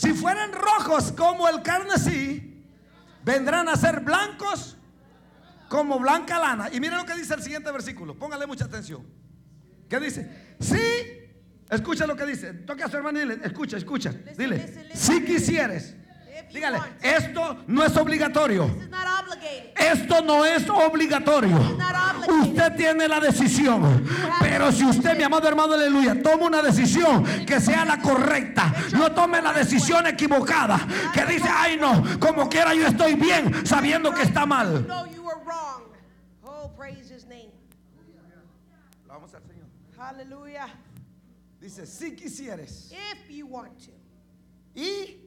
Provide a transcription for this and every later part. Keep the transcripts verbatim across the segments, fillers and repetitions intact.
Si fueran rojos como el carmesí, vendrán a ser blancos como blanca lana. Y mira lo que dice el siguiente versículo. Póngale mucha atención. ¿Qué dice? Sí, escucha lo que dice. Toca a su hermano y dile, escucha, escucha. Dile, si quisieres. Dígale, esto no es obligatorio. Esto no es obligatorio. Usted tiene la decisión. Pero si usted, mi amado hermano, aleluya, toma una decisión que sea la correcta, no tome la decisión equivocada, que dice, ay no, como quiera yo estoy bien, sabiendo que está mal. Vamos al Señor. Aleluya. Dice, si quisieres. If you want to. Y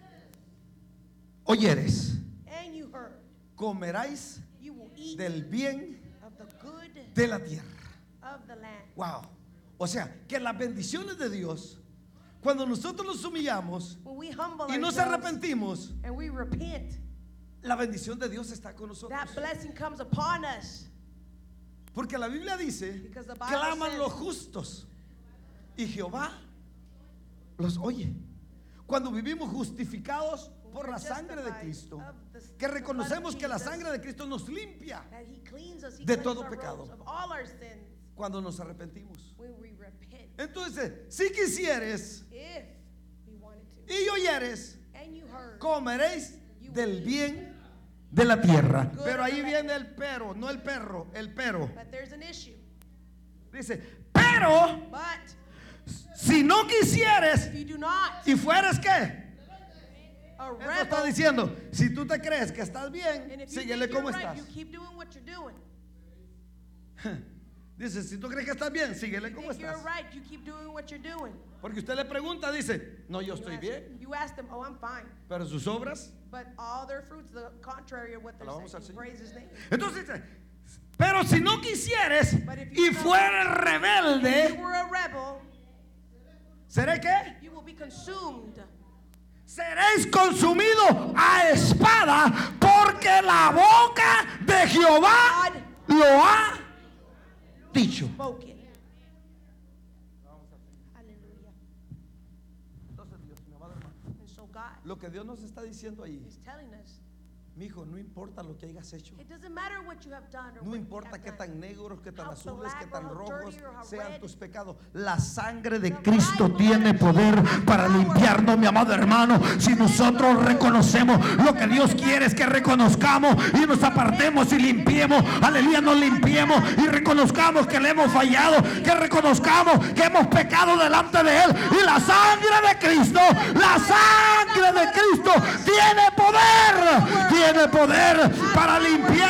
oyeres, and you heard, comeráis you will eat del bien of the good de la tierra. of the land. Wow. O sea, que las bendiciones de Dios, cuando nosotros nos humillamos When we humble y nos ourselves arrepentimos, and we repent, la bendición de Dios está con nosotros. that blessing comes upon us. Porque la Biblia dice, Because the Bible claman says, los justos y Jehová los oye. Cuando vivimos justificados por la sangre de Cristo, que reconocemos que la sangre de Cristo nos limpia that He cleans us, He de cleans todo our pecado. robes of all our sins cuando nos arrepentimos. when we repent. Entonces, si quisieres If we wanted to, y oyeres, and you heard, comeréis del bien de la tierra. Pero ahí viene el pero, no el perro, el pero. but there's an issue. Dice, pero But si no quisieres if you do not, y fueres qué. a Él está rebel, diciendo, si tú te crees que estás bien, and if you síguele think you're como right, estás. you keep doing what you're doing. Dice, si tú crees que estás bien, síguele You como think you're estás. right, you keep doing what you're doing. Porque usted le pregunta, dice, no, yo You estoy ask, bien, you ask them, oh, I'm fine. pero sus obras. But all their fruits, the contrary of what they're Alabamos al saying. Señor. Praise His name. Entonces dice, pero si no quisieres But if y you don't- fueres If you rebelde, were a rebel, ¿seré qué? you will be consumed. Seréis consumidos a espada, porque la boca de Jehová lo ha dicho. Spoken. Hallelujah. Entonces Dios, mi amado hermano, And so God lo que Dios nos está diciendo ahí, is telling us, mi hijo, no importa lo que hayas hecho, it doesn't matter what you have done or no what you importa have qué done. tan negros, qué tan How azules, qué black tan or how rojos dirty or how sean red. tus pecados, la sangre de Cristo tiene poder para limpiarnos, mi amado hermano. Si nosotros reconocemos, lo que Dios quiere es que reconozcamos y nos apartemos y limpiemos, aleluya, nos limpiemos y reconozcamos que le hemos fallado, que reconozcamos que hemos pecado delante de Él, y la sangre de Cristo, la sangre de Cristo tiene poder, tiene poder para limpiar